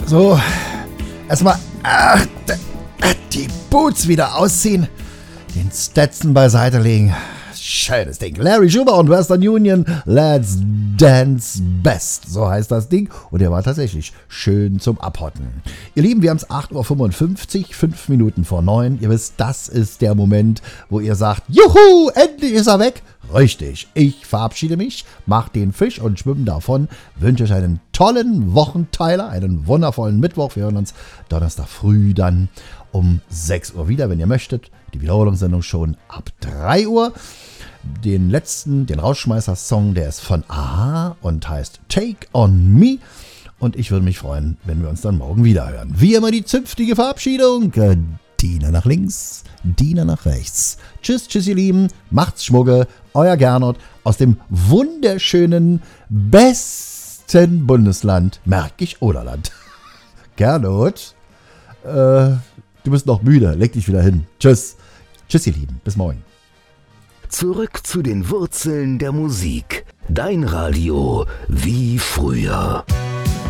So, erstmal die Boots wieder ausziehen, den Stetson beiseite legen. Schönes Ding. Larry Schuber und Western Union, Let's Dance Best. So heißt das Ding. Und der war tatsächlich schön zum Abhotten. Ihr Lieben, wir haben es 8:55 Uhr, 5 Minuten vor 9. Ihr wisst, das ist der Moment, wo ihr sagt, juhu, endlich ist er weg. Richtig, ich verabschiede mich, mach den Fisch und schwimme davon, wünsche euch einen tollen Wochenteiler, einen wundervollen Mittwoch. Wir hören uns Donnerstag früh dann um 6 Uhr wieder, wenn ihr möchtet. Die Wiederholungssendung schon ab 3 Uhr. Den letzten, den Rausschmeißer-Song, der ist von A und heißt Take on Me. Und ich würde mich freuen, wenn wir uns dann morgen wieder hören. Wie immer die zünftige Verabschiedung. Diener nach links, Diener nach rechts. Tschüss, tschüss ihr Lieben. Macht's Schmugge. Euer Gernot aus dem wunderschönen, besten Bundesland Märkisch-Oderland. Gernot, du bist noch müde. Leg dich wieder hin. Tschüss. Tschüss ihr Lieben. Bis morgen. Zurück zu den Wurzeln der Musik. Dein Radio wie früher.